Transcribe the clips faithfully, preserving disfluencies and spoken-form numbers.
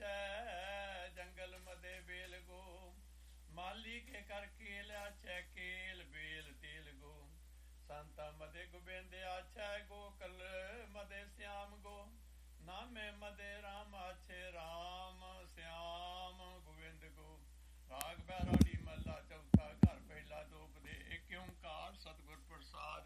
आछै जंगल मदे बेल गो माली के कर केल आछै केल बेल तेल गो संता मदे गोबिंद आछै गोकल मदे श्याम गो नामे मदे राम आछे राम श्याम गोविंद गो। राग बैराड़ी महला चौथा घर पहला दोपदे एक ओंकार सतगुर प्रसाद।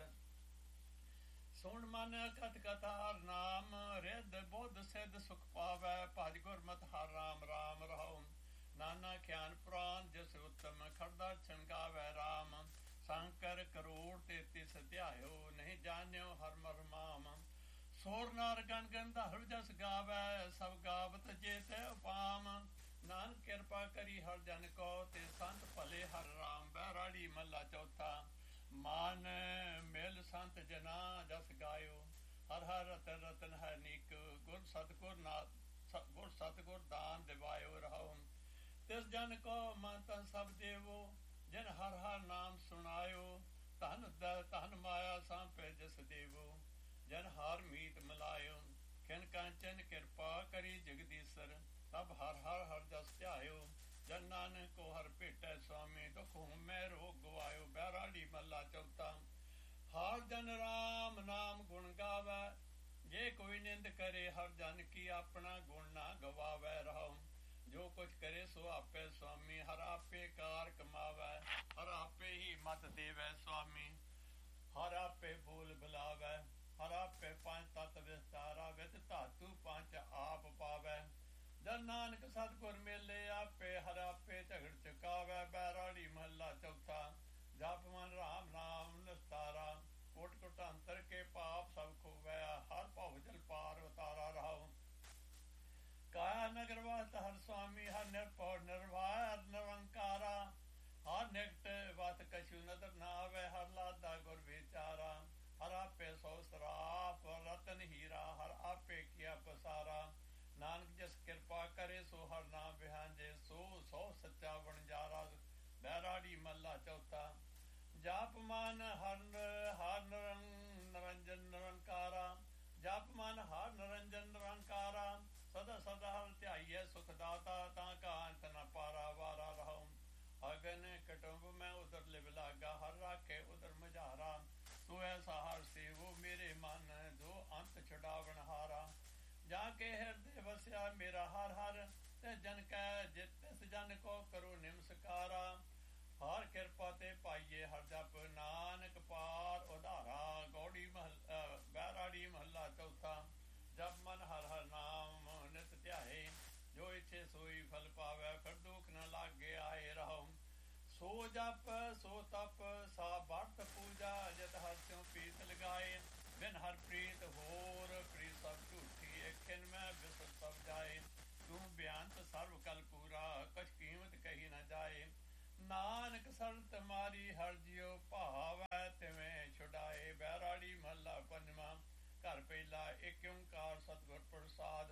सुन मन कथ कथार नाम रिद बुद्ध सिद्ध सुख पावै भज गुरमत हर राम राम रहो। नाना ख्यान पुराण जिस उत्तम खड़दा छनगावै राम शंकर करोड़ तेती सत्यायो नहीं जान्यो हर मर माम। सोर नार गण गण हर जस गावै सब गावत जेते उपाम नानक किरपा करी हर जन को ते संत भले हर राम। बैराड़ी महला चौथा मान मिल संत जना जस गायो हर हर रतन रतन है नीक गुर सतगुर ना गुर सतगुर दान दिवायो रहो। तिस जन को मन तन सब देवो जिन हर हर नाम सुनायो धन धन माया सांपे जस देवो जन हार मीत मिलायो। खिन कांचन किरपा करी जगदीसर तब हर हर हर जस ध्यायो जन नानक को हर भेटै स्वामी दुख मैं रोग गवायो। बैराड़ी महला चौथा हर जन राम नाम गुण गावै जे कोई निंद करे हर जन की अपना गुण ना गवावै रहो। जो कुछ करे सो आपे स्वामी हर आपे कार कमावै हर आपे ही मत देवै स्वामी हर आपे बोल बुलावै हर आपे पंच तत्त विस्तारा विच धातु पंच आप पावै। जन नानक सतगुर मेले आपे हर आपे झगड़ चुकावै। बैराड़ी महला चौथा जप मन राम नाम निस्तारा कोट कोट अंतर के पाप सब खोवै हर भव जल पार उतारा रहो। काया नगर वास हर स्वामी हर निरपौ निर्वाय हर निरंकारा हर निकट वत कछु नदर न आवे हर लादा गुर विचारा हर आपे सौ सराप रतन हीरा हर आपे किया पसारा। नानक जिस किरपा करे सो हर नाम बिहांजे सो सौ सच्चा वणजारा। बैराड़ी महला चौथा जाप मान हर हर निरंजन निरंकारा जाप मान हर निरंजन निरंकारा सदा सदा हर ध्याइयै सुख दाता ता का अंत न पारा वारा रहो। अगन कटुंब में उधर लिव लागा हर राखे उधर मझारा सो ऐसा हर सेवो मेरे मन जो अंत छुड़ावन हारा। जाके हृदय वस्या मेरा हर हर ते जन कै जित तिस जन को करो निमस्कारा। हर किरपा ते पाइये हर जप नानक पार उधारा। गौड़ी महल बैराड़ी महला चौथा जब मन हर हर नाम नित ध्याए जो इच्छे सोई फल पावै फिर दुख न लागे आए रहो। सो जप सो तप सा बरत पूजा जत हर स्यों पीत लगाए बिन हर प्रीत होर प्रीत सब झूठी खिन में बिसर सब जाए। तू बेअंत सर्व कल पूरा कछ कीमत कही न जाए। नानक शरत मारी हर जियो भावै तिवें छुड़ाए। बैराड़ी महला पंजवा घर पहला एक ओंकार सतगुर प्रसाद।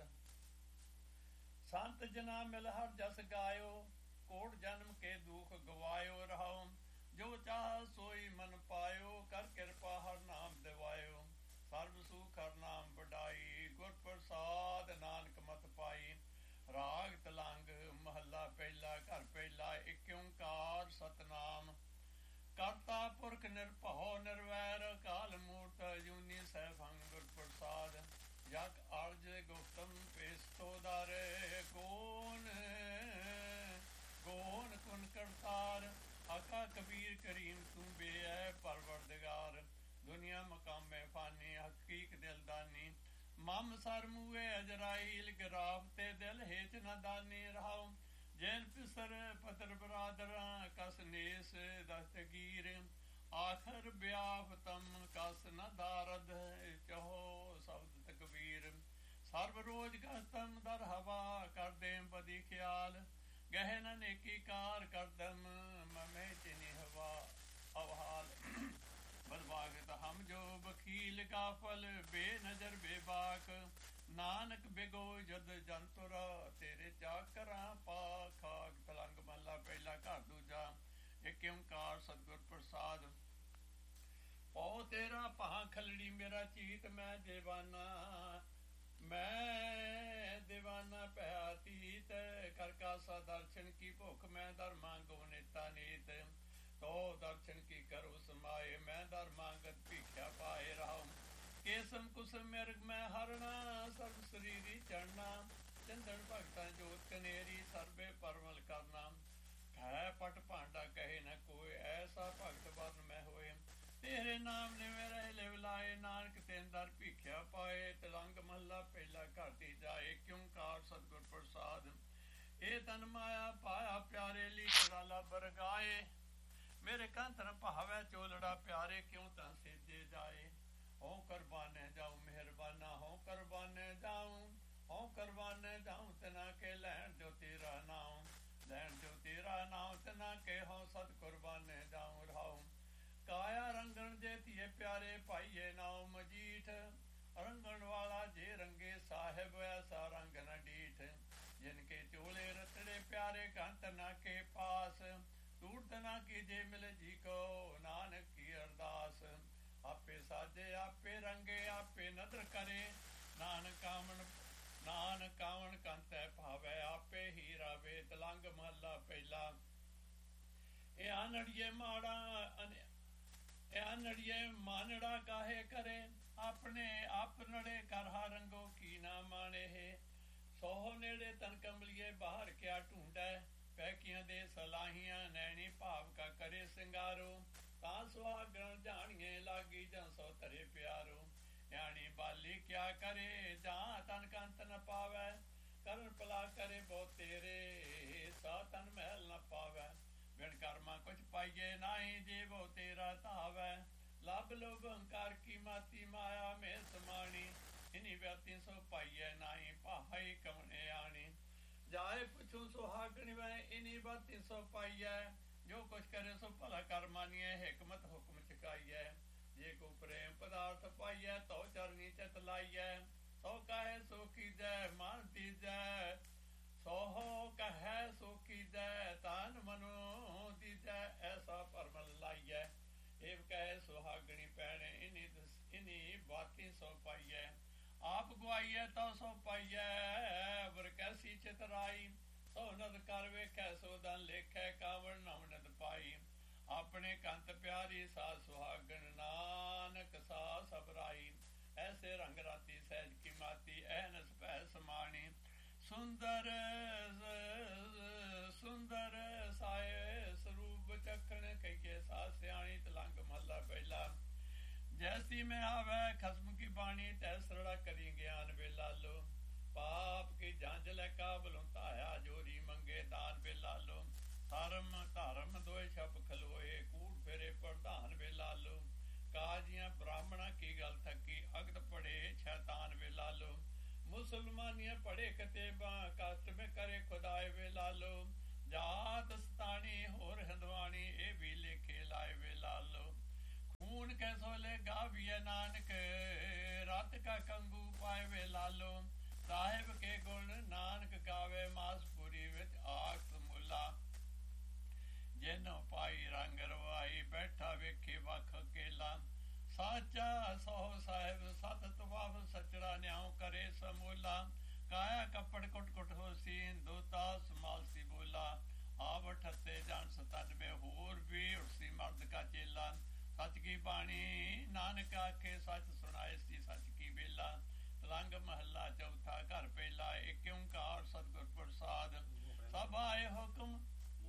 संत जना मिल हर जस गायो कोट जन्म के दुख गवायो रहो। जो चाह सोई मन पायो कर किरपा हर नाम दिवायो। सर्व सुख हर नाम बढ़ाई गुर प्रसाद नानक मत पाई। राग तलंग महला पहला घर पहला एक ओंकार सतनाम। करता पुरख निरभव निर्वैर काल मूर्त जूनी सहभंग गुर प्रसाद। जग अर्ज गुप्तम पेस्तो दर गोन गोन कुन करतार। आका कबीर करीम तू बे परवरदिगार। दुनिया मकाम में फानी हकीक दिलदानी मम सर मुए अजराइल गिराफ ते दिल हेच न दानी रहो। जैन पिसर पतर बरादरा कस नेस दस्तगीर आखर ब्याफ तम कस न दारद चहो शब्द तकबीर। सर्व रोज गस्तम दर हवा कर देम बदी ख्याल गहन नेकी कार कर दम ममे चिनी हवा अवहाल। बदभागत हम जो बखील काफल बेनजर बेबाक नानक बिगो जद जंतुरा तेरे चाकरा पा खाक। तलंग महला पहला घर दूजा एक ओंकार सतगुर प्रसाद। पौ तेरा पा खलड़ी मेरा चीत मैं दीवाना मैं दीवाना पैतीत की भुख मैं दर मांगो निता नीत तो दर्शन की करो समाए मैं दर मांगत भीख्या पाए राम केसम कुसम मिर्ग मैं हरना सर्व शरीरी चढ़ना चंदन भगता जोत कनेरी सर्वे परमल करना है पट भांडा कहे न कोई ऐसा भगत वर्ण में होए तेरे नाम ने मेरे लिव लाए नानक तेन दर भीख्या पाए तिलंग महला पहला घाटी जाए क्यों कार सतगुर प्रसाद ए तन माया पाया प्यारे ली कराला बरगाए मेरे कंथन भावे चोलड़ा प्यारे क्यों तन सेजे जाए हो करबाने जाऊं मेहरबाना हो करबाने जाऊं हो करबाने जाऊं तना के लैन जो तेरा नाम लैन जो तेरा नाम तना के हो सत कुर्बाने जाऊं राऊं काया रंगन जेतिए प्यारे पाइये नाव मजीठ रंगन वाला जे रंगे साहेब ऐसा रंग न डीठ जिनके चोले रतड़े प्यारे कंत ना के पास टूट ना कीजे मिल जी को नानक की अरदास आपे साजे आपे रंगे आपे नदर करे नानक कामन नानक कामन कंत भावे आपे हीरा वे तलंग महला पहला ए आनड़िए माड़ा नड़िए मानड़ा काहे करे अपने आप नड़े करहा रंगो की ना माने है सोहो नेड़े तन कमलिए बाहर क्या ढूंढे पैकियां दे सलाहियां नैनी भाव का करे सिंगारो ता सुहागण जानिए लागी जं सो तरे प्यारो यानी बाली क्या करे जहाँ तन कंत न पावे करन पला करे बहुत तेरे सा तन महल न पावे बिन कर्मा कुछ पाइये नाई जेवो तेरा तावै लाभ लोभ अहंकार की माती माया में समानी इन्हीं व्याति सो पाइये नाई पाई कमने आनी जाए पुछू सुहागण वह इन्हीं बाती सो पाइये जो कुछ करे सो भला कर मानिए हिकमत हुक्म चकाइए जे को प्रेम पदार्थ पाइये तो चरनी चित लाइए सो कहे सो कीजै मान दीजै सोहो कहे सो कीजै तान मनो दीजै ऐसा परमल लाइए एव कहे सुहागणी पैने इन्हीं इन्हीं बाती सो पाइए आप गुआइए तो सो पाइए वर कैसी चितराई सो नद कर वेखै सो दन लेखै कावड़ नव नद पाई अपने कंत प्यारी सा सुहागण नानक सा सबराई ऐसे रंग राती सहज की माती ऐनस पै समानी सुंदर सुंदर साए स्वरूप चखण कहिए सा सियाणी तलंग महला पहला जैसी में आवे खस्म की बाणी तैसड़ा करी ज्ञान बेला लो पाप की झांझ ले काबलों ताया जोरी मंगे दान बेला लो धर्म धर्म दोए छप खलोए कूड़ फेरे प्रधान बेला लो काजियां ब्राह्मणा की गल थकी अगत पड़े शैतान बेला लो मुसलमानिया पढ़े कतेबा कष्ट में करे खुदाए वे लालो जात सतानी होर हिंदवानी ए भी लेखे लाए वे लालो खून के सोले गाविए नानक रात का कंगू पाए वे लालो साहिब के गुण नानक गावे मासपुरी विच आख मुला जिनो पाई रंग रवाई बैठा वेखे वख अकेला साचा सो साहिब सत तवाफ सचड़ा न्याऊ करे समूला काया कपड़ कुट कुट हो सीन दोता समालसी बोला आव ठते जान सतन में होर भी उसी मर्द का चेला सच की बाणी नानक आखे सच सुनाए सी सच की बेला तलंग महला चौथा घर पहला एक ओंकार सतगुर प्रसाद सब आए हुक्म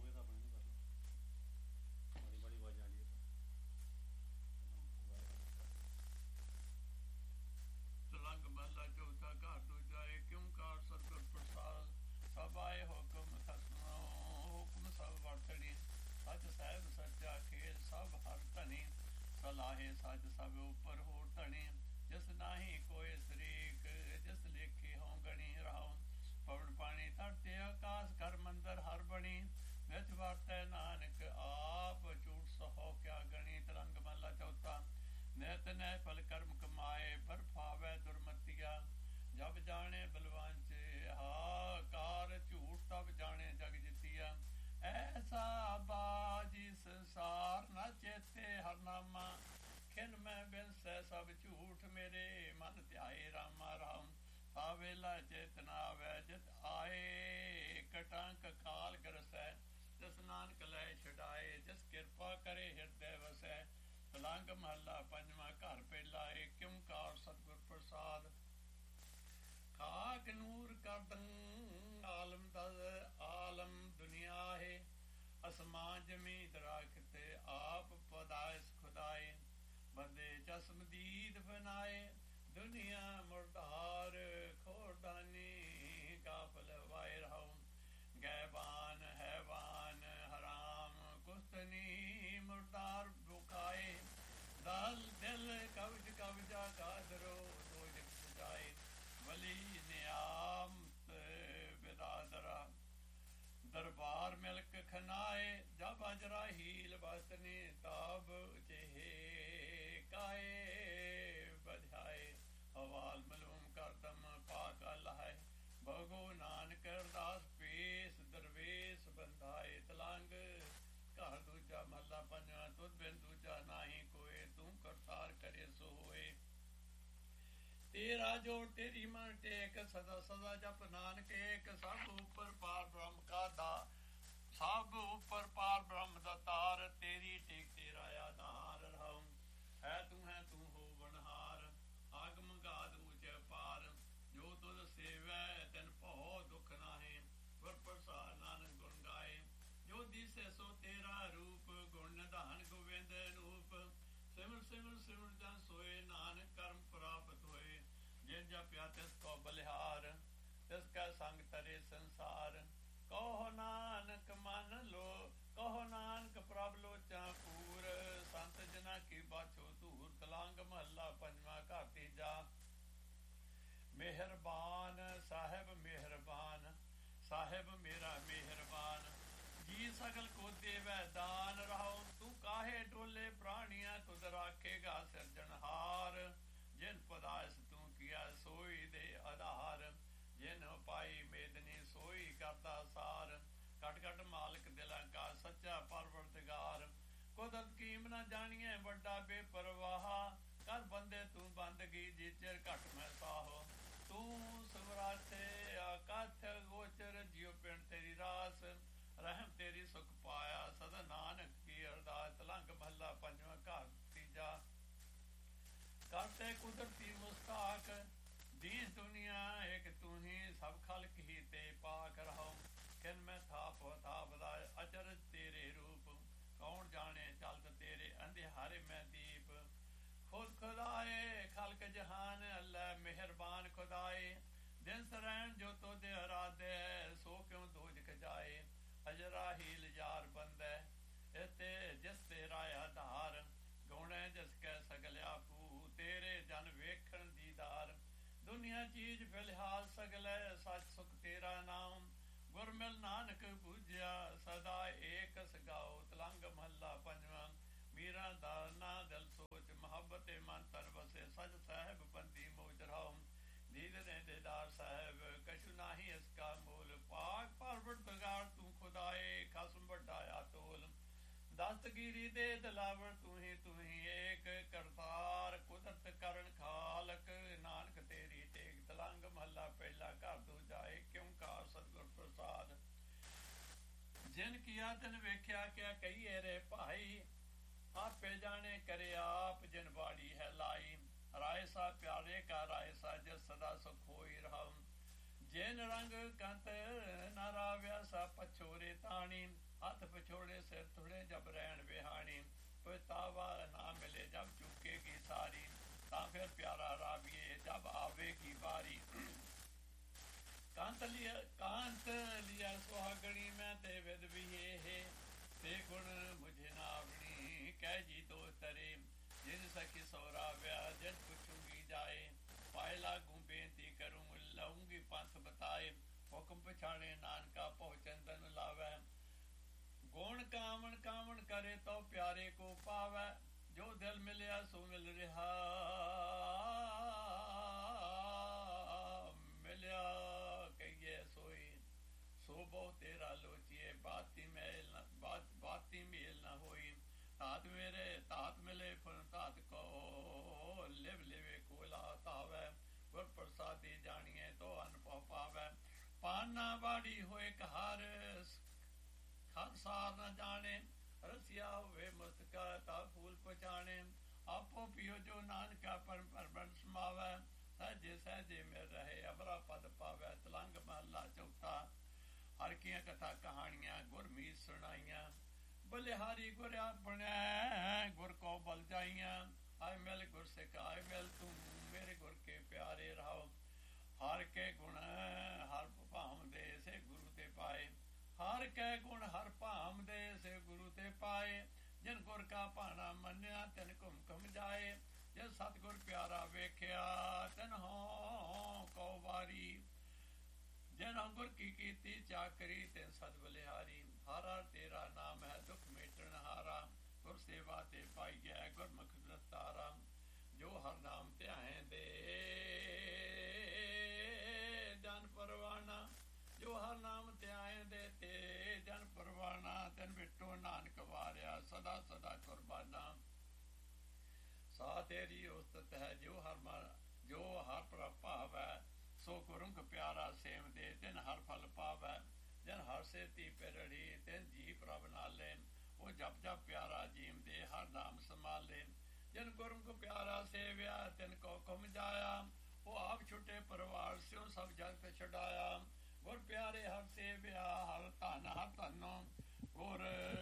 सबाए हुक्म खसमो हुक्म सब वर्तनी सच साहिब सच्चा खेल सब हर धनी सलाहे सच सब ऊपर हो धनी जिस नाही कोई शरीक जिस लेखे हों गणी राव पवन पानी धरते आकाश कर मंदर हर बनी विच वर्तै नानक आप झूठ सहो क्या गणी तलंग महला चौथा नित नै फल कर्म कमाए बर्फावै दुर्मतिया जब जाने बलवान चे हाकार झूठ तब जाने जग जितिया ऐसा बाजी संसार न चेते हर नामा खिन मैं बिनसै सब झूठ मेरे मन ध्याए रामा राम सावेला चेतना वै जित आए ਕਟਾਂ ਕਕਾਲ ਕਰਸੈ, ਜਿਸ ਨਾਨਕ ਲੈ ਛਡਾਏ, ਜਿਸ ਕਿਰਪਾ ਕਰੇ ਹਿਰਦੈ ਵਸੈ। ਤਲੰਗ ਮਹੱਲਾ ਪੰਜਵਾਂ। ਘਰ ਪਹਿਲਾ ਏਕ ਓਂਕਾਰ ਸਤਿਗੁਰ ਪ੍ਰਸਾਦ। ਖਾਕ ਨੂਰ ਕਰਦੰ ਆਲਮ ਦਸ ਆਲਮ ਦੁਨੀਆ ਹੈ, ਅਸਮਾਨ ਜ਼ਮੀਨ ਦਰਾਖਤੇ ਆਪ ਪਦਾਇਸ ਖੁਦਾਏ। ਬੰਦੇ ਚਸ਼ਮਦੀਦ ਬਨਾਏ, ਦੁਨੀਆ ਮੁਰਦਾਰ ਖੋਰਦਾਨੀ ਕਾਫਲ ਵਾਇ ਰਹਾਉ। ਗੈਬਾਨ ਹੈਵਾਨ ਹਰਾਮ ਕੁਸਤਨੀ ਮੁਰਦਾਰ ਬੁਕਾਏ। ਦਲ ਦਿਲ ਕਬਜ ਕਬਜਾ ਕਾਦਰੋ ਦੋਜਕ ਸਜਾਏ। ਵਲੀ ਨਿਆਮਤ ਬਿਦਾਦਰਾ ਦਰਬਾਰ ਮਿਲਕ ਖਨਾਏ। ਜਬ ਅਜਰਾ ਹੀਲ ਵਸਤਨੀ ਤਾਬ ਚੇ ਕਾਏ ਬਧਾਏ। ਹਵਾਲ ਮਲੂਮ ਕਰਦਮ ਪਾਕ ਅਲਾਹੇ, ਭਗੋ ਨਾਨਕ ਅਰਦਾਸ ਪੇਸ ਦਰਵੇਸ ਬੰਧਾਏ। ਤਲੰਗ ਘਰ ਦੂਜਾ ਮਹੱਲਾ ਪੰਜਵਾਂ। ਤੁਧ ਬਿਨ ਦੂਜਾ ਨਾਹੀ ਕੋਏ, ਤੂੰ ਕਰਤਾਰ ਕਰੇ ਸੋ ਹੋਏ। ਤੇਰਾ ਜੋੜ ਤੇਰੀ ਮਨ ਟੇਕ, ਸਦਾ ਸਦਾ ਜਪ ਨਾਨਕ ਏਕ। ਸਭ ਉੱਪਰ ਪਾਰ ਬ੍ਰਹਮ ਕਾ ਦਾ, ਸਭ ਉੱਪਰ ਪਾਰ ਬ੍ਰਹਮ ਦਾ ਤਾਰ। ਤੇਰੀ ਟੇਕ ਤੇਰਾ ਆਧਾਰ ਰਹਾਉ। ਹੈ ਤੂੰ ਹੈ ਤੂੰ ਹੋ ਵਣਹਾਰ, ਆਗਮ ਗਾਦ ਊਚ ਅਪਾਰ। ਜੋ ਤੁਧ ਸੇਵੈ ਤਿਨ ਭਉ ਦੁਖ ਨਾਹੇ, ਗੁਰ ਪ੍ਰਸਾਦ ਨਾਨਕ ਗੁਣ ਗਾਏ। ਜੋ ਦਿਸੈ ਸੋ ਤੇਰਾ ਰੂਪ, ਗੁਣ ਨਿਧਾਨ ਗੋਬਿੰਦ ਅਨੂਪ। ਸਿਮਰ ਸਿਮਰ ਸਿਮਰ ਜਨ ਸੋਏ, ਨਾਨਕ ਕਰਮ ਪ੍ਰਾਪਤ ਹੋਏ। ਜਿਨ ਜਪਿਆ ਤਿਸ ਕੋ ਬਲਿਹਾਰ, ਤਿਸ ਕੈ ਸੰਗ ਤਰੇ ਸੰਸਾਰ। ਕਹੋ ਨਾਨਕ ਮਨ ਲੋ, ਕਹੋ ਨਾਨਕ ਪ੍ਰਭ ਲੋਚਾ ਪੂਰ। ਸੰਤ ਜਨਾ ਕੀ ਬਾਛੋ ਧੂਰ। ਤਲੰਗ ਮਹੱਲਾ ਪੰਜਵਾਂ। ਘਰ ਤੀਜਾ। ਮਿਹਰਬਾਨ ਸਾਹਿਬ ਮਿਹਰਬਾਨ, ਸਾਹਿਬ ਮੇਰਾ ਮਿਹਰਬਾਨ। ਜੀ ਸਗਲ ਕੋ ਦੇਵੈ ਦਾਨ ਰਹਾਉ। ਤੂੰ ਕਾਹੇ ਡੋਲੇ ਪ੍ਰਾਣੀਆਂ, ਤੁਧ ਰਾਖੇਗਾ ਸਿਰਜਣਹਾਰ। ਜਿਨ ਪਦਾਇਸ ਤੂੰ ਕੀਆ ਸੋਈ ਦੇ ਆਧਾਰ। ਜਿਨ ਪਾਈ ਮੇਦਨੀ ਸੋਈ ਕਰਤਾ ਸਾਰ। ਘਟ ਘਟ ਮਾਲਕ ਦਿਲਾਂ ਕਾ ਸੱਚਾ ਪਰਵਰਦਗਾਰ। ਕੁਦਰਤ ਕੀਮ ਨਾ ਜਾਣੀਏ ਵੱਡਾ ਬੇਪਰਵਾਹ। ਕਰ ਬੰਦੇ ਤੂੰ ਬੰਦਗੀ, ਜੀ ਚਿਰ ਘਟ ਮੈਂ ਸਾਹੋ। ਤੂੰ ਸਵਰਾਤੇ ਆਕਾਥ ਗੋਚਰ, ਜਿਉ ਪਿੰਡ ਤੇਰੀ ਰਾਸ। ਰਹਿਮ ਤੇਰੀ ਸੁਖ ਪਾਇਆ, ਸਦਾ ਨਾਨਕ ਕੀ ਅਰਦਾਸ। ਤਲੰਗ ਮਹੱਲਾ ਪੰਜਵਾਂ। ਘਰ ਤੀਜਾ। ਕਰਤੇ ਕੁਦਰਤੀ ਮੁਸਤਾਕ, ਦੀਨ ਦੁਨੀਆ ਏਕ ਤੂੰ ਹੀ। ਸਭ ਖਲਕ ਹੀ ਤੇ ਪਾਕ ਰਹਾਉ। ਕਿਨ ਮੈਂ ਥਾਪ ਥਾਪ ਦਾ ਅਚਰਜ ਤੇਰੇ ਰੂਪ। ਕੌਣ ਜਾਣੇ ਚਲਤ ਤੇਰੇ ਅੰਧਿਆਰੇ ਮੈਂ ਦੀਪ। ਖੁਦ ਖੁਦਾਏ ਖਲਕ ਜਹਾਨ, ਅੱਲਾ ਮਿਹਰਬਾਨ ਖੁਦਾਏ। ਦਿਨ ਸਰੈਣ ਜੋ ਤੋਦੇ ਅਰਾਧੇ, ਸੋ ਕਿਉ ਦੋਜਖ ਜਾਏ। ਅਜਰਾ ਹੀਲ ਯਾਰ ਬੰਦੈ, ਇਤੇ ਜਿਸ ਤੇਰਾ ਆਧਾਰ। ਗਉਣੈ ਜਿਸ ਕੈ ਸਗਲ ਆਪੂ, ਤੇਰੇ ਜਨ ਵੇਖਣ ਦੀਦਾਰ। ਦੁਨੀਆ ਚੀਜ਼ ਫਿਲਹਾਲ ਸਗਲੈ, ਸੱਚ ਸੁਖ ਤੇਰਾ ਨਾਮ। ਗੁਰ ਮਿਲ ਨਾਨਕ ਬੂਝਿਆ, ਸਦਾ ਏਕ ਸਗਾਓ। ਤਲੰਗ ਮਹੱਲਾ ਪੰਜਵਾਂ। ਮੀਰਾਂ ਦਾ ਨਾ ਦਿਲ ਸੋਚ, ਮੁਹੱਬਤ ਮਨ ਤਨ ਵਸੇ। ਸਚ ਸਾਹਿਬ ਬੰਦੀ ਮੋਜ ਰਹਾਉ। ਦੀਦ ਨੇ ਦੇਦਾਰ ਸਾਹਿਬ, ਕਛੁ ਨਾਹੀ ਇਸ ਕਾ ਮੋਲ। ਪਾਕ ਪਰਵਰਦਗਾਰ ਤੂੰ ਖੁਦਾਏ, ਖਸਮ ਵੱਡਾ ਆਤੋਲ। ਦਸਤਗੀਰੀ ਦੇ ਦਿਲਾਵਰ ਤੂੰ ਹੀ ਤੂੰ ਹੀ ਏਕ। ਕਰਤਾਰ ਕੁਦਰਤ ਕਰਨ ਖਾਲਕ, ਨਾਨਕ ਤੇਰੀ ਟੇਕ। ਤਲੰਗ ਮਹੱਲਾ ਪਹਿਲਾ। ਘਰ ਦੂਜਾ। ਏਕ ਓਂਕਾਰ ਸਤਿਗੁਰ ਪ੍ਰਸਾਦ। ਜਿਨ ਕੀਆ ਤਿਨ ਵੇਖਿਆ, ਕਿਆ ਕਹੀਏ ਰੇ ਭਾਈ। ਆਪੇ ਜਾਣੇ ਕਰੇ ਆਪ, ਜਿਨ ਬਾੜੀ ਹੈ ਲਾਈ। ਰਾਏ ਸਾ ਪਿਆਰੇ ਕਾ ਰਾਏ ਸਾ, ਜਿਸ ਸਦਾ ਸੁਖ ਹੋਈ ਰਹਾਉ। ਜਿਨ ਰੰਗ ਕੰਤ ਨਾ ਰਾਵਿਆ, ਸਾ ਪਛੋਰੇ ਤਾਣੀ। ਹੱਥ ਪਛੋੜੇ ਸਿਰ ਥੁੜੇ, ਜਬ ਰਹਿਣ ਵਿਹਾਣੀ। ਪਛਤਾਵਾ ਨਾ ਮਿਲੇ, ਜਬ ਚੁੱਕੇਗੀ ਸਾਰੀ। ਤਾਂ ਫਿਰ ਪਿਆਰਾ ਰਾਵੀਏ, ਜਬ ਆਵੇਗੀ ਬਾਰੀ। ਕਾਂਤ ਲਿਆ ਕਾਂਤ ਲਿਆ ਸੁਹਾਗਣੀ, ਮੈਂ ਤੇ ਵਿਦ ਵੀ ਇਹ। ਤੇ ਗੁਣ ਮੁਝੇ ਨਾ ਆਪਣੀ, ਕਹਿ ਜੀ ਦੋ ਤਰੇ। ਜਿਨ ਸਖੀ ਸੋਰਾ ਵਿਆ, ਜਿਨ ਪੁੱਛੂਗੀ ਜਾਏ। ਪਾਏ ਲਾਗੂ ਬੇਨਤੀ ਕਰੂੰ, ਲਊਂਗੀ ਪੰਥ ਬਤਾਏ। ਹੁਕਮ ਪਛਾਣੇ ਨਾਨਕਾ, ਪਹੁੰਚਨ ਤਨ ਲਾਵੈ। ਗੁਣ ਕਾਵਣ ਕਾਵਣ ਕਰੇ, ਤੋ ਪਿਆਰੇ ਕੋ ਪਾਵੈ। ਜੋ ਦਿਲ ਮਿਲਿਆ ਸੋ ਮਿਲ ਰਿਹਾ, ਮਿਲਿਆ ਕਹੀਏ ਸੋਈ। ਸੋ ਬਹੁ ਤੇਰਾ ਲੋਚੀਏ, ਬਾਤੀ ਮੇਲ ਨਾ ਬਾਤੀ ਮੇਲ ਨਾ ਹੋਈ। ਧਾਤ ਮੇਰੇ ਧਾਤ ਮਿਲੇ, ਫੁਨ ਧਾਤ ਕੋ ਲਿਵ ਲਿਵੇ ਕੋਲਾ ਧਾਵੈ। ਗੁਰ ਪ੍ਰਸਾਦੀ ਜਾਣੀਏ, ਤੋ ਅਨੁਭਵ ਪਾਵੈ। ਪਾਨ ਖਾਨਾ ਬਾੜੀ ਹੋਏ ਕਹਾਰ ਖਰ ਸਾਰ ਨਾ ਜਾਣੇ ਰਸਿਆ ਹੋਵੇ ਮਸਤਕਾ ਤਾ ਫੂਲ ਪਛਾਣੇ ਆਪੋ ਪੀਓ ਜੋ ਨਾਨਕਾ ਪਰ ਪਰਬਨ ਸਮਾਵੈ ਸਹਿਜੇ ਸਹਿਜੇ ਮਿਲ ਰਹੇ ਅਮਰਾ ਪਦ ਪਾਵੈ ਤਲੰਗ ਮਹਲਾ ਚੌਥਾ ਹਰ ਕੀਆਂ ਕਥਾ ਕਹਾਣੀਆਂ ਗੁਰਮੀਤ ਸੁਣਾਈਆਂ ਬਲਿਹਾਰੀ ਗੁਰ ਆਪਣੈ ਗੁਰ ਕੋ ਬਲ ਜਾਈਆਂ ਆਏ ਮਿਲ ਗੁਰ ਸਿੱਖ ਆਏ ਮਿਲ ਤੂੰ ਮੇਰੇ ਗੁਰ ਕੇ ਪਿਆਰੇ ਰਹਾਓ ਹਰ ਕੇ ਗੁਣ ਹਰ ਭਾਮ ਦੇ ਸੇ ਗੁਰੂ ਤੇ ਪਾਏ ਹਰ ਕੈ ਗੁਣ ਹਰ ਭਾਮ ਦੇ ਸੇ ਗੁਰੂ ਤੇ ਪਾਏ ਜਿਨ ਗੁਰ ਕਾ ਭਾਣਾ ਮੰਨਿਆ ਤਿਨ ਘੁਮ ਘੁਮ ਜਾਏ ਜਿਨ ਸਤਿਗੁਰ ਪਿਆਰਾ ਵੇਖਿਆ ਤਿਨ ਹੋ ਕੋ ਵਾਰੀ ਜਿਨ ਗੁਰ ਕੀ ਕੀਤੀ ਚਾਕਰੀ ਤਿਨ ਸਦ ਬਲਿਹਾਰੀ ਹਰ ਹਰ ਤੇਰਾ ਨਾਮ ਹੈ ਦੁਖ ਮੇਟਣ ਹਾਰਾ ਗੁਰ ਸੇਵਾ ਤੇ ਪਾਈਐ ਗੁਰਮੁਖ ਦਸਤਾਰਾ ਜੋ ਹਰ ਨਾਮ ਧਿਆਏ ਦੇ ਜਨ ਪਰਵਾਣਾ ਜੋ ਹਰ ਨਾਮ ਧਿਆਏ ਦੇ ਤੇ ਜਨ ਪਰਵਾਣਾ ਤਨ ਬਿਟੋ ਨਾਨਕ ਵਾਰਿਆ ਸਦਾ ਸਦਾ ਕੁਰਬਾਨਾ ਸਾ ਤੇਰੀ ਉਸਤਤ ਹੈ ਜੋ ਹਰ ਮਨ ਜੋ ਹਰ ਪ੍ਰਭ ਭਾਵੈ ਸੋ ਗੁਰਮੁਖ ਪਿਆਰਾ ਸੇਵ ਦੇ ਤਿਨ ਹਰ ਫਲ ਪਾਵੈ ਜਨ ਹਰ ਸੇ ਤੀ ਪਿਰੜੀ ਤਿਨ ਜੀ ਪ੍ਰਭ ਨਾਲੇ ਉਹ ਜਪ ਜਪ ਪਿਆਰਾ ਜੀਮ ਦੇ ਹਰ ਨਾਮ ਸੰਭਾਲੇ ਜਨ ਗੁਰਮੁਖ ਪਿਆਰਾ ਸੇਵਿਆ ਤਿਨ ਕੋ ਘੁਮ ਜਾਇਆ ਉਹ ਆਪ ਛੁੱਟੇ ਪਰਿਵਾਰ ਸਿਓ ਸਭ ਜਗਤ ਛਡਾਇਆ ਗੁਰ ਪਿਆਰੇ ਹਰ ਸੇਵਿਆ ਹਰ ਧਨ ਹਰ ਧਨੋ ਗੁਰ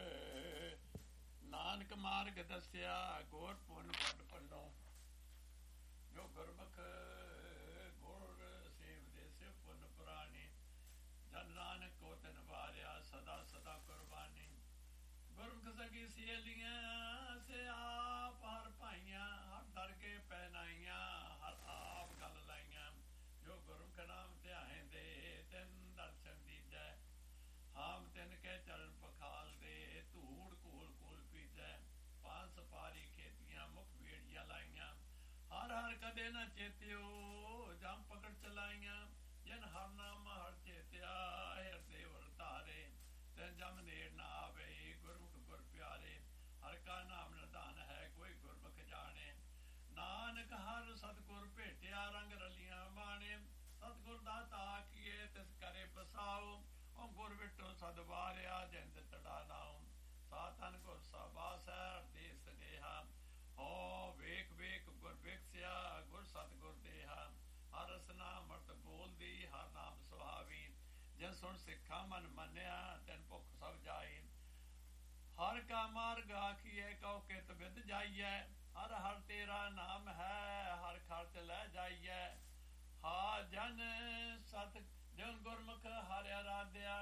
ਨਾਨਕ ਮਾਰਗ ਦੱਸਿਆ ਗੁਰ ਪੁੰਨ ਪਟ ਪੰਨੋ ਜੋ ਗੁਰਮੁਖ ਗੁਰ ਸੇਵ ਦੇ ਸੇ ਪੁੰਨ ਪੁਰਾਣੀ ਜਨ ਨਾਨਕ ਕੋ ਤਿਨ ਵਾਰਿਆ ਸਦਾ ਸਦਾ ਕੁਰਬਾਨੀ ਗੁਰਮੁਖ ਸਗੀ ਸੇਲੀਆਂ ਸੇ ਆਪ ਹਰ ਭਾਈਆਂ ਹਰ ਦਰ ਕੇ ਪਹਿਨਾਈਆਂ ਹਰ ਆਪ ਗੱਲ ਲਾਈਆਂ ਜੋ ਗੁਰਮੁਖ ਨਾਮ ਧਿਆਏ ਦੇ ਤਿਨ ਦਰਸ਼ਨ ਦੀਜੈ ਹਾਮ ਤਿਨ ਕੇ ਚਰਨ ਪਖਾਲ ਦੇ ਧੂੜ ਕੋਲ ਕੋਲ ਪੀਜੈ ਪਾਂਸ ਪਾਰੀ ਖੇਤੀਆਂ ਮੁਖ ਵੇੜੀਆਂ ਲਾਈਆਂ ਹਰ ਹਰ ਕਦੇ ਨਾ ਚੇਤਿਓ ਜਮ ਪਕੜ ਚਲਾਈਆਂ ਜਿਨ ਹਰ ਨਾਮ ਹਰ ਚੇਤਿਆ ਹਿਰਦੇ ਵਰ ਧਾਰੇ ਤਿਨ ਜਮ ਨੇੜ ਨਾ ਆਵੇ ਗੁਰਮੁਖ ਗੁਰ ਪਿਆਰੇ ਹਰ ਕਾ ਨਾਮ ਨਿਧਾਨ ਹੈ ਕੋਈ ਗੁਰਮੁਖ ਜਾਣੇ ਨਾਨਕ ਹਰ ਸਤਿਗੁਰ ਭੇਟਿਆ ਰੰਗ ਰਲੀਆਂ ਬਾਣੇ ਸਤਿਗੁਰ ਦਾ ਤਾਕੀਏ ਤਿਸ ਕਰੇ ਬਸਾਓ ਉਹ ਗੁਰ ਵਿਟੋ ਸਦ ਵਾਰਿਆ ਜਿੰਦ ਤੜਾ ਨਾਉ ਸਾਤਨ ਗੁਰ ਸਾਬਾਸ ਹੈ ਦੇ ਸਨੇਹਾ ਹੋ ਵੇਖ ਵੇਖ ਗੁਰ ਵੇਖਿਆ ਗੁਰ ਸਤਿਗੁਰ ਦੇਹਾ ਹਰ ਰਸਨਾ ਮਰਤ ਬੋਲਦੀ ਹਰ ਨਾਮ ਸੁਹਾਵੀ ਜੇ ਸੁਣ ਸਿੱਖਾ ਮਨ ਮੰਨਿਆ ਤੈਨ ਭੁੱਖ ਸਭ ਜਾਏ ਹਰ ਕਾ ਮਾਰਗ ਆਖੀਏ ਕਉ ਕਿਤ ਵਿਦ ਜਾਈਐ ਹਰ ਹਰ ਤੇਰਾ ਨਾਮ ਹੈ ਹਰ ਖਰਚ ਲੈ ਜਾਈਐ ਹਾ ਜਨ ਸਤ ਜਨ ਗੁਰਮੁਖ ਹਰਿ ਆਰਾਧਿਆ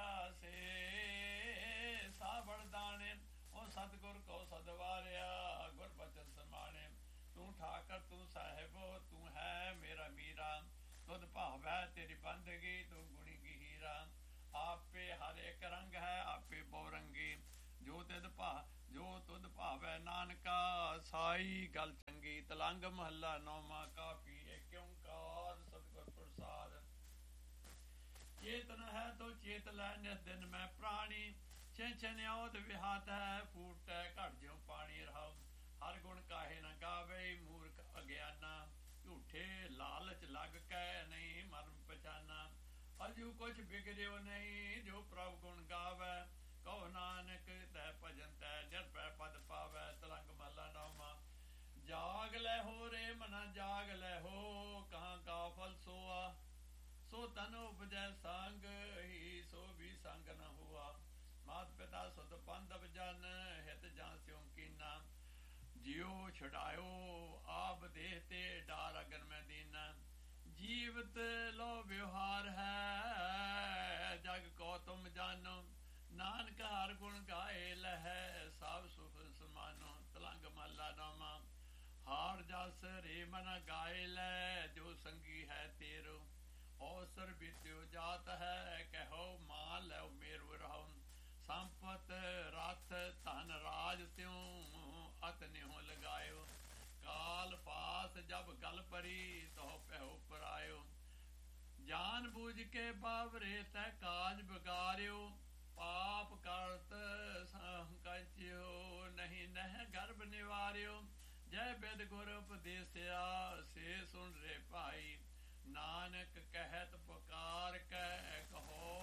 ਸੇ ਸਾਵਣ ਦਾਣੇ ਉਹ ਸਤਿਗੁਰ ਕੋ ਸਦਵਾਰਿਆ ਗੁਰ ਬਚਨ ਸਮਾਣੇ ਤੂੰ ਠਾਕਰ ਤੂੰ ਸਾਹਿਬੋ ਤੂੰ ਹੈ ਮੇਰਾ ਮੀਰਾ ਤੁਧ ਭਾਵੈ ਤੇਰੀ ਬੰਦਗੀ ਤੂੰ ਗੁਣੀ ਕੀ ਹੀਰਾ ਆਪੇ ਹਰ ਇੱਕ ਰੰਗ ਹੈ ਆਪੇ ਬਹੁ ਰੰਗੀ ਜੋ ਤਿਦ ਭਾ ਜੋ ਤੁਧ ਭਾਵੈ ਨਾਨਕਾ ਸਾਈ ਗੱਲ ਚੰਗੀ ਤਲੰਗ ਮਹੱਲਾ ਨੌਵਾਂ ਕਾਫੀ ਏਕ ਓੰਕਾਰ ਸਤਿਗੁਰ ਪ੍ਰਸਾਦ ਚੇਤਨ ਹੈ ਤੋ ਚੇਤ ਲੈ ਨਿਸ ਦਿਨ ਮੈਂ ਪ੍ਰਾਣੀ ਛੇ ਛਨਿਆਉਦ ਵਿਹਾਤ ਹੈ ਫੂਟੈ ਘਟ ਜਿਉ ਪਾਣੀ ਰਹਾਉ ਹਰ ਗੁਣ ਕਾਹੇ ਨਾ ਗਾਵੇ ਮੂਰਖ ਅਗਿਆਨਾ ਝੂਠੇ ਲਾਲਚ ਲੱਗ ਕੈ ਨਹੀਂ ਮਰਮ ਪਛਾਨਾ ਅਜੂ ਕੁਛ ਬਿਗੜਿਓ ਨਹੀਂ ਜੋ ਪ੍ਰਭ ਗੁਣ ਗਾਵੇ ਕਹੋ ਨਾਨਕ ਤੈ ਭਜਨ ਤੈ ਜਦ ਪੈ ਪਦ ਪਾਵੈ ਤਲੰਗ ਮਹਲਾ ਨੌਵਾਂ ਜਾਗ ਲੈ ਹੋ ਰੇ ਮਨਾ ਜਾਗ ਲੈ ਹੋ ਕਹਾਂ ਕਾ ਫਲ ਸੋਆ ਸੋ ਤਨ ਉਪਜੈ ਸੰਗ ਹੀ ਸੋ ਵੀ ਸੰਗ ਨ ਹੁਆ ਮਾਤ ਪਿਤਾ ਸੁਧ ਬੰਧਵ ਜਨ ਹਿਤ ਜਾਂ ਸਿਉ ਕੀਨਾ ਜਿਉ ਛਡਾਇਓ ਆਪ ਦੇਹ ਤੇ ਡਾਰ ਅਗਨ ਮੈਂ ਦੀਨਾ ਜੀਵਤ ਲੋ ਵਿਵਹਾਰ ਹੈ ਜਗ ਕੋ ਤੁਮ ਜਾਨੋ ਨਾਨਕ ਹਰ ਗੁਣ ਗਾਏ ਲਹੈ ਸਭ ਸੁਖ ਸਮਾਨੋ ਤਲੰਗ ਮਹਲਾ ਨੌਵਾਂ ਹਾਰ ਜਸ ਰੇ ਮਨ ਗਾਏ ਲੈ ਜੋ ਸੰਗੀ ਹੈ ਤੇਰੋ ਔਸਰ ਬਿਤਿਓ ਜਾਤ ਹੈ ਕਹੋ ਮਾਨ ਲਓ ਮੇਰੋ ਰਹੋ ਸੰਪਤ ਰਥ ਧਨ ਰਾਜ ਤਿਉ ਅਤ ਨਿਹੁ ਲਗਾਇਓ ਕਾਲ ਪਾਸ ਜਬ ਗਲ ਪਰੀ ਤੋ ਪਹਿਉ ਪਰਾਇਓ ਜਾਨ ਬੂਝ ਕੇ ਬਾਵਰੇ ਤੈ ਕਾਜ ਬਿਗਾਰਿਓ ਪਾਪ ਕਰਤ ਸੰਕਚਿਓ ਨਹੀਂ ਨਹਿ ਗਰਭ ਨਿਵਾਰਿਓ ਜੈ ਬਿਦ ਗੁਰ ਉਪਦੇਸਿਆ ਸੇ ਸੁਣ ਰੇ ਭਾਈ ਨਾਨਕ ਕਹਿਤ ਪੁਕਾਰ ਕੈ ਕਹੋ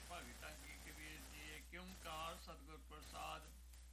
ਭਗਤਾਂ ਕੀ ਕਬੀਰ ਜੀ ਕਿਉਂਕਾਰ ਸਤਿਗੁਰ ਪ੍ਰਸਾਦ।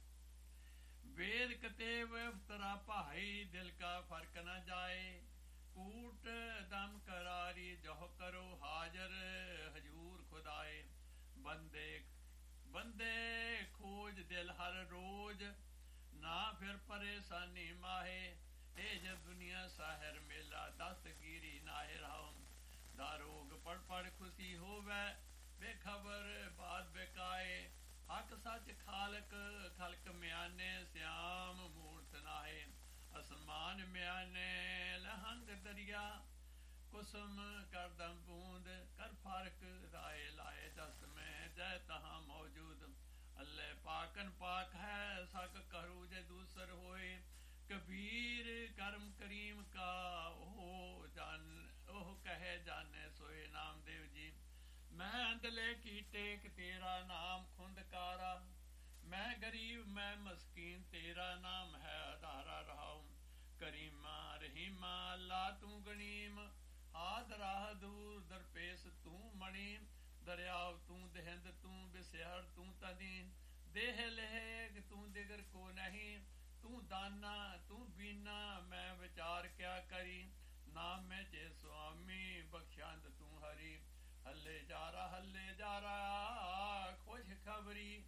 ਵੇਦ ਕਤੇਬ ਅਵਤਰਾ ਭਾਈ ਦਿਲ ਕਾ ਫਰਕ ਨ ਜਾਏ। ਕੂਟ ਦਮ ਕਰਾਰੀ ਜਹ ਕਰੋ ਹਾਜ਼ਰ ਹਜੂਰ ਖੁਦਾਏ। ਬੰਦੇ ਬੰਦੇ ਖੋਜ ਦਿਲ ਹਰ ਰੋਜ਼ ਨਾ ਫਿਰ ਪਰੇਸ਼ਾਨੀ ਮਾਹੇ। ਇਹ ਜ ਦੁਨੀਆ ਸਾਹਿਰ ਮੇਲਾ ਦਸਤਗੀਰੀ ਨਾਹਿ ਰਾਉ। ਦਾਰੋਗ ਪੜ ਪੜ ਖੁਸ਼ੀ ਹੋਵੇ ਬੇਖਬਰ ਬਾਤ ਬੇਕਾਏ। ਹਕ ਸੱਚ ਖਾਲਕ ਖਲਕ ਮਿਆਨੇ ਸਿਆਮ ਮੂਰਤ ਨਾਹੇ। ਅਸਮਾਨ ਮਿਆਨੇ ਲਹੰਗ ਦਰਿਆ ਕੁਸਮ ਕਰਦਮ ਬੂੰਦ ਕਰ ਫਰਕ ਰਾਏ ਲਾਏ। ਜਸ ਮੈਂ ਜੈ ਤਹਾਂ ਮੌਜੂਦ ਅੱਲੇ ਪਾਕਨ ਪਾਕ ਹੈ ਸਕ ਕਰੂ ਜੇ ਦੂਸਰ ਹੋਏ। ਕਬੀਰ ਕਰਮ ਕਰੀਮ ਕਾ ਉਹ ਜਾਨ ਉਹ ਕਹੇ ਜਾਣੇ ਸੋਏ। ਨਾਮਦੇਵ ਜੀ ਮੈਂ ਅੰਦਲੇ ਕੀ ਟੇਕ ਤੇਰਾ ਨਾਮ ਖੁੰਦਕਾਰਾ। ਮੈਂ ਗਰੀਬ ਮੈਂ ਮਸਕੀਨ ਤੇਰਾ ਨਾਮ ਹੈ ਆਧਾਰਾ ਰਹਾਉ। ਕਰੀਮਾ ਰਹੀਮਾ ਅੱਲਾ ਤੂੰ ਗਣੀਮ ਹਾਦ ਰਾਹ ਦੂਰ ਦਰਪੇਸ਼ ਤੂੰ ਮਣੀ। ਦਰਿਆਵ ਤੂੰ ਦਹਿੰਦ ਤੂੰ ਬਿਸਿਹਰ ਤੂੰ ਤਦੀਨ। ਦੇਹ ਲੇਗ ਤੂੰ ਦਿਗਰ ਕੋ ਨਹੀਂ। ਤੂੰ ਦਾਨਾ ਤੂੰ ਬੀਨਾ ਮੈਂ ਵਿਚਾਰ ਕਿਆ ਕਰੀ। ਨਾਮ ਮੈਂ ਚੇ ਸੁਆਮੀ ਬਖਸ਼ੰਦ ਤੂੰ ਹਰੀ। ਹੱਲੇ ਜਾਰਾ ਹੱਲੇ ਜਾਰਾ ਖੁਸ਼ ਖਬਰੀ।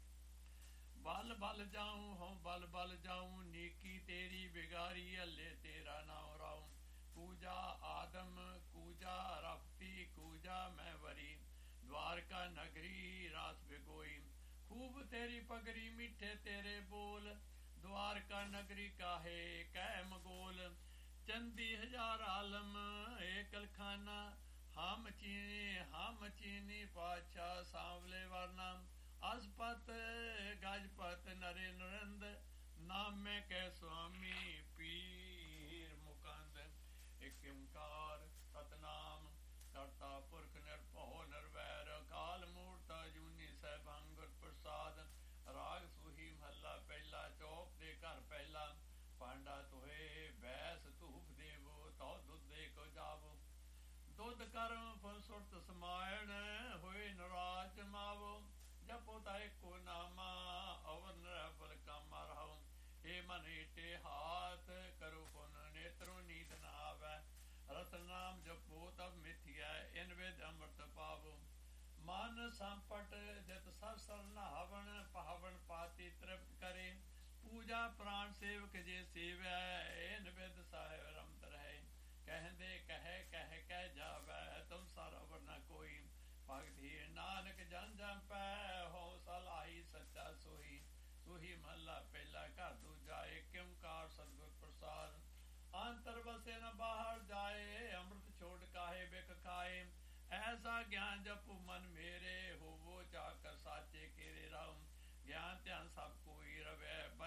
ਬਲ ਬਲ ਜਾਊਂ ਹਉ ਬਲ ਬਲ ਜਾਊਂ ਨੀਕੀ ਤੇਰੀ ਬਿਗਾਰੀ। ਹੱਲੇ ਤੇਰਾ ਨਾਮ ਰਾਉ। ਕੂਜਾ ਆਦਮ ਕੂਜਾ ਰਫਤੀ ਕੂਜਾ ਮੈਂ ਵਰੀ। ਦਵਾਰਕਾ ਨਗਰੀ ਰਾਸ ਬਿਗੋਈ। ਖੂਬ ਤੇਰੀ ਪਗਰੀ ਮਿੱਠੇ ਤੇਰੇ ਬੋਲ। ਦਵਾਰਕਾ ਨਗਰੀ ਕਾਹੇ ਕਹਿ ਮਗੋਲ। ਚੰਦੀ ਹਜ਼ਾਰ ਆਲਮ ਏਕਲ ਖਾਨਾ। ਹਮ ਚੀਨੀ ਹਮ ਚੀਨੀ ਪਾਤਸ਼ਾਹ ਸਾਂਵਲੇ ਵਰਨਾ। ਅਸਪਤ ਗਜਪਤ ਨਰੇ ਨਰਿੰਦ ਨਾਮੇ ਕੈ ਸੁਆਮੀ ਪੀਰ ਮੁਕੰਦ। ਇਕ ਓੰਕਾਰ ਸਤਨਾਮ ਕਰਤਾ ਪੁਰਖ ਨਿਰਭਉ ਨਿਰਵੈਰ ਅਕਾਲ ਮੂਰਤ ਅਜੂਨੀ ਸੈਭੰ ਗੁਰ ਪ੍ਰਸਾਦ। ਰਾਗ ਸੂਹੀ ਮਹੱਲਾ ਪਹਿਲਾ। ਚੌਪ ਦੇ ਘਰ ਪਹਿਲਾ। ਪਾਂਡਾ ਤੋਹੇ ਬੈਸ ਧੂਪ ਦੇਵੋ ਤਉ ਦੁੱਧ ਦੇ ਕੋ ਜਾਵੋ। ਦੁੱਧ ਕਰਮ ਫੁਲ ਸੁਰਤ ਸਮਾਇਣ ਹੋਏ ਨਰਾਜ ਮਾਵੋ। ਜਪੋ ਤਾ ਏਕੋ ਨਾਮਾ ਅਵਰ ਨਿਰਭਲ ਕਾਮਾ ਰਹਾਉ। ਏ ਮਨ ਏਟੇ ਹਾਥ ਕਰੋ ਪੁਨ ਨੇਤਰੋ ਨੀਂਦ ਨ ਆਵੈ। ਰਤਨ ਨਾਮ ਜਪੋ ਤਬ ਮਿਥਿਆ ਇਨ ਵਿਦ ਅੰਮ੍ਰਿਤ ਪਾਵੋ। ਮਨ ਸੰਪਟ ਜਿਤ ਸਭ ਸਰ ਨਹਾਵਣ ਪਾਵਨ ਪਾਤੀ ਤ੍ਰਿਪਤ ਕਰੇ। ਪੂਜਾ ਪ੍ਰਾਣ ਸੇਵਕ ਜੇ ਸੇਵੈ ਇਨ ਵਿਦ ਸਾਹਿਬ ਰਮਤ ਰਹੇ। ਕਹਿੰਦੇ ਕਹਿ ਕਹਿ ਕਹਿ ਜਾਵੈ ਤੁਮ ਸਰ ਅਵਰ ਨ ਕੋਈ। ਭਗਤ ਹੀ ਨਾਨਕ ਜਨ ਜਨ ਪੈ ਹੋ ਸਲਾਈ ਸੱਚਾ ਸੋਈ। ਸੋਹੀ ਮਹੱਲਾ ਪਹਿਲਾ। ਘਰ ਦੂਜਾ। ਏਕ ਓੰਕਾਰ ਸਤਿਗੁਰ ਪ੍ਰਸਾਦ। ਅੰਤਰ ਵਸੇ ਨ ਬਾਹਰ ਜਾਏ ਅੰਮ੍ਰਿਤ ਛੋੜ ਕਾਹੇ ਬਿਕ ਖਾਏ। ਐਸਾ ਗਿਆਨ ਜਪੁ ਮਨ ਮੇਰੇ ਹੋਵੋ ਚਾਕਰ ਸਾਚੇ ਕੇਰੇ ਰਾਉ। ਗਿਆਨ ਧਿਆਨ ਸਭ ਕੋਈ ਰਵੈ